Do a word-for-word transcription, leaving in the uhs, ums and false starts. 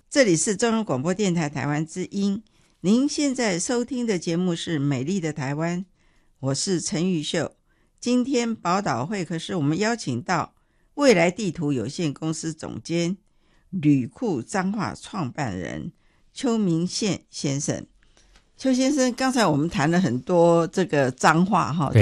这里是中央广播电台台湾之音，您现在收听的节目是美丽的台湾，我是陈玉秀。今天宝岛会客室我们邀请到未来地图有限公司总监、旅库彰化创办人邱明宪先生。邱先生，刚才我们谈了很多这个彰化哈，